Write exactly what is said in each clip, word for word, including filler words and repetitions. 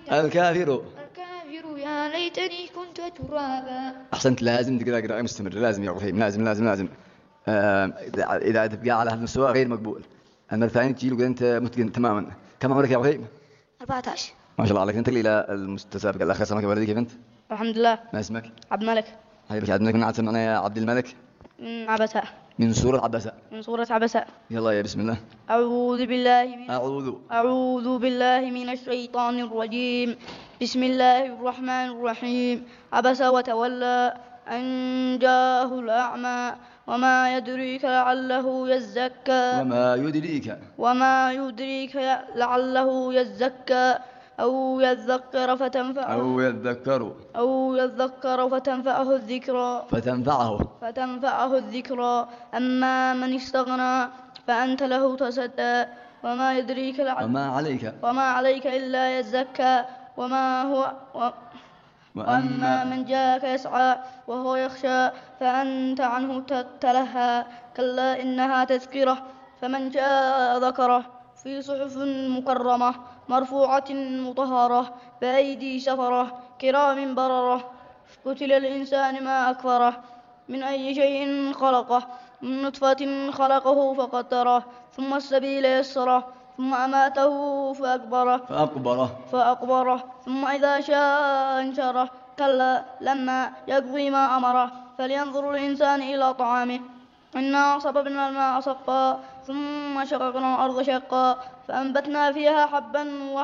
الكافر الكافر يا ليتني كنت ترابا. أحسنت. لازم تقرأ قراءة مستمرة، لازم يا رحيم، لازم لازم لازم. آه إذا تبقى على هذا المستوى غير مقبول. المرة الثانية تجي له أنت متقن تماما. كم عمرك يا رحيم؟ أربعة عشر. ما شاء الله عليك. انتقل إلى المتسابق الأخير. سلامك يا ولدي، كيف أنت؟ الحمد لله. ما اسمك؟ عبد الملك. حبيبك عبد الملك. من عاد سمعنا يا عبد الملك؟ من عبساء. من سورة عبساء. من سورة عبساء. يلا يا بسم الله. أعوذ بالله من أعوذ أعوذ بالله من الشيطان الرجيم. بسم الله الرحمن الرحيم. عبس وتولى أن جاءه الأعمى وما يدريك لعله يزكى. وما يدريك وما يدريك لعله يزكى أو يذكر فتنفعه أو يذكر أو يذكر فتنفعه الذكرى فتنفعه فتنفعه الذكرى. أما من استغنى فأنت له تصدى وما يدريك لعل وما عليك وما عليك إلا يزكى وما هو و وأما من جاءك يسعى وهو يخشى فأنت عنه تلهى. كلا إنها تذكرة فمن شاء ذكره في صحف مكرمة مرفوعة مطهرة بأيدي سفرة كرام بررة. قتل الإنسان ما أكفره من أي شيء خلقه من نطفة خلقه فقدره ثم السبيل يسره ثم أماته فأكبره فأقبره فأقبره ثم إذا شاء أنشره. كلا لما يقضي ما أمره فلينظر الإنسان إلى طعامه إنا صببنا الماء صبا ثم شققنا الأرض شقا فأنبتنا فيها حبا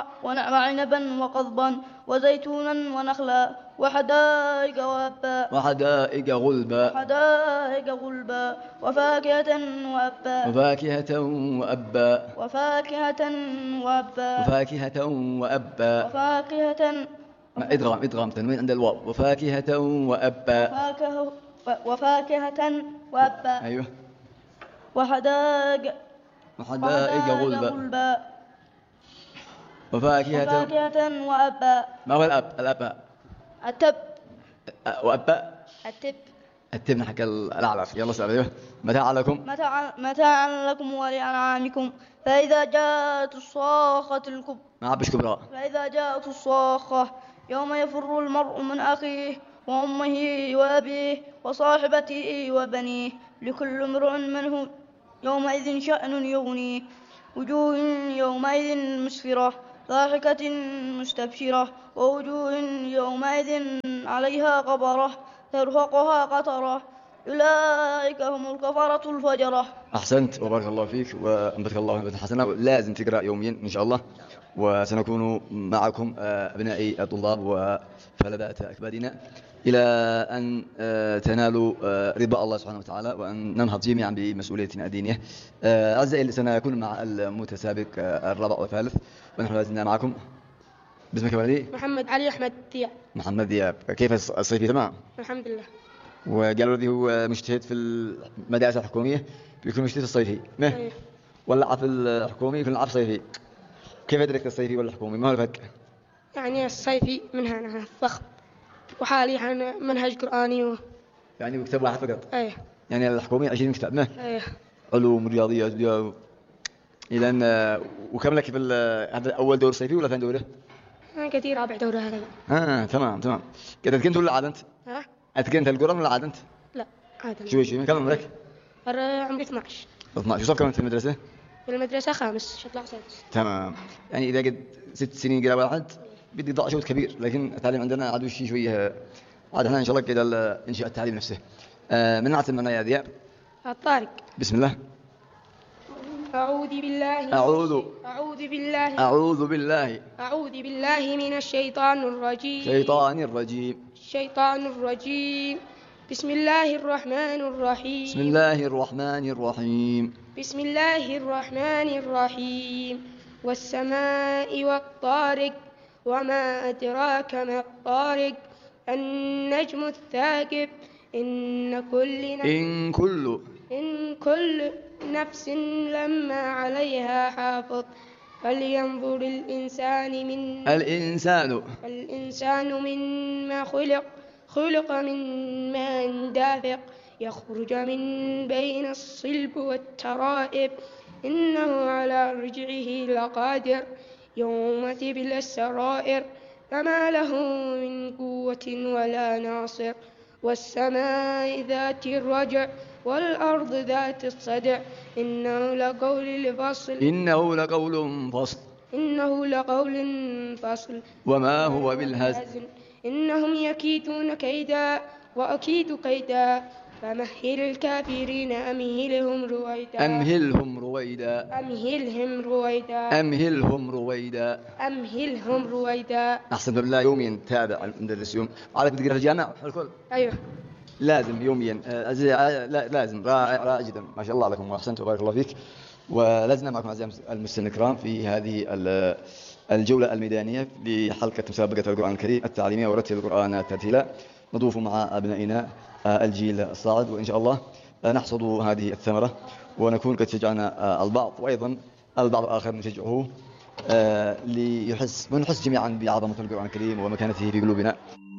وعنبا وقضبا وزيتونا ونخلا وحدائق وأبا وحدائق غلبا وحدائق غلبا وفاكهة وأبا وفاكهة وأبا وفاكهة وأبا وفاكهة وأبا وفاكهة ما إدغام إدغام تنوين عند الواو. وفاكهة وأبا وفاكهة وفاكهة وأبا أيوه. وحدائق وحدائق غلبا وفاكهة وفاكهة وأبا. ما هو الأب؟ الأب التب وأبا التب التبن حق الأعلى. يلا سلام. أيوه. متاعا لكم متاعا متاعا لكم ولأنعامكم. فإذا جاءت الصاخة الكبرى ما عبش كبرى فإذا جاءت الصاخة يوم يفر المرء من أخيه وأمه وأبيه وصاحبته وبنيه لكل امرئ منهم يومئذ شأن يغنيه. وجوه يومئذ مسفرة ضاحكة مستبشرة ووجوه يومئذ عليها غبرة ترهقها قترة أولئك هم الكفرة الفجرة. أحسنت وبارك الله فيك وأنبتك الله نبتا حسنا. لازم تقرأ يوميا إن شاء الله، وسنكون معكم أبنائي الطلاب وفلذات أكبادنا إلى أن تنالوا رضا الله سبحانه وتعالى وأن ننهض جميعا بمسؤوليتنا الدينية. أعزائي سنكون مع المتسابق الرابع والثالث ونحن لازلنا معكم. باسمك يا ولدي؟ محمد علي أحمد دياب. محمد دياب. كيف الصيفي؟ تمام الحمد لله. وقالوا لي هو مجتهد في المدارس الحكومية بيكون مجتهد الصيفي ما أيه. ولا في الحكومي يكون العب صيفي. كيف أدرك الصيفي ولا الحكومي؟ ما هو الفرق؟ يعني الصيفي منها الضخم وحاليا منهج قرآني و... يعني مكتب واحد فقط. أيه. يعني الحكومي عشرين كتاب ما أيه. علوم رياضيات جو. إذن وكم لك في هذا أول دور صيفي ولا ثاني دوره؟ كثير رابع دوره هذا. آه تمام تمام. كده أتكنت ولا عاد أنت؟ ها؟ أتكنت القرآن ولا عاد أنت؟ لا عاد. شوي شوي. كم عمرك؟ عمري اثنا عشر. اثنا عشر. شو صار كمان في المدرسة؟ في المدرسة خامس شطلع سادس. تمام. يعني إذا قد ست سنين قرأ واحد بدي ضاع شوط كبير، لكن التعليم عندنا عاد شيء شوية عاد احنا إن شاء الله كده إنشاء التعليم نفسه. آه من نعتم معنا يا ذياب؟ الطارق. بسم الله. أعوذ بالله أعوذ أعوذ بالله أعوذ بالله أعوذ بالله من الشيطان الرجيم شيطان الرجيم الشيطان الرجيم بسم الله الرحمن الرحيم بسم الله الرحمن الرحيم بسم الله الرحمن الرحيم والسماء والطارق وما أدراك ما الطارق النجم الثاقب إن كل نفس إن كل إن كل نفس لما عليها حافظ فلينظر الإنسان من الإنسان الإنسان مما خلق خلق من ماء دافق يخرج من بين الصلب والترائب إنه على رجعه لقادر يوم تبلى السرائر فما له من قوة ولا ناصر والسماء ذات الرجع والأرض ذات الصدع إنه لقول الفصل إنه لقول فصل إنه لقول فصل وما هو بالهزل إنهم يكيدون كيدا وأكيد كيدا فمهل الكافرين أمهلهم رويدا أمهلهم رويدا أمهلهم رويدا أمهلهم رويدا أمهلهم رويدا. أحسن بالله يوميا تابع المدرس يوم عارف تقرأ في الجامعة الكل أيوه لازم يوميا آه لازم رائع رائع جدا ما شاء الله لكم وأحسنت وبارك الله فيك. ولازلنا معكم أعزائي المستمعين الكرام في هذه الجولة الميدانية لحلقة مسابقة القرآن الكريم التعليمية ورتل القرآن ترتيلا نضيف مع أبنائنا الجيل الصاعد وإن شاء الله نحصد هذه الثمرة ونكون قد شجعنا البعض وأيضا البعض الآخر نشجعه ليحس ونحس جميعا بعظمة القرآن الكريم ومكانته في قلوبنا.